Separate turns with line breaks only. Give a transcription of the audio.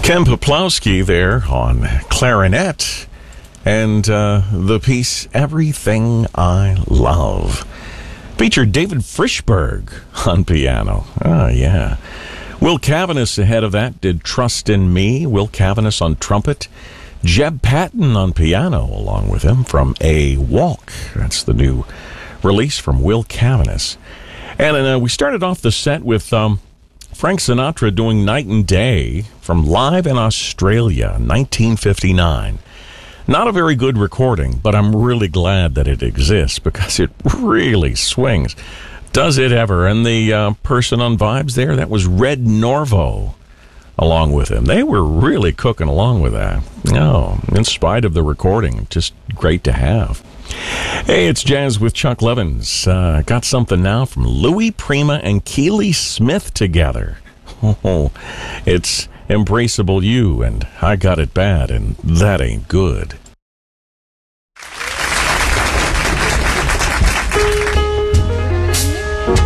Ken Poplowski there on clarinet and the piece Everything I Love. Featured David Frischberg on piano. Oh, yeah. Will Cavanis ahead of that did Trust in Me. Will Cavanis on trumpet. Jeb Patton on piano along with him from A Walk. That's the new release from Will Cavanis. And we started off the set with Frank Sinatra doing Night and Day from Live in Australia, 1959. Not a very good recording, but I'm really glad that it exists because it really swings. Does it ever? And the person on vibes there, that was Red Norvo along with him. They were really cooking along with that. Oh, in spite of the recording, just great to have. Hey, it's Jazz with Chuck Levins. Got something now from Louis Prima and Keely Smith together. Oh, it's Embraceable You and I Got It Bad, and that ain't good.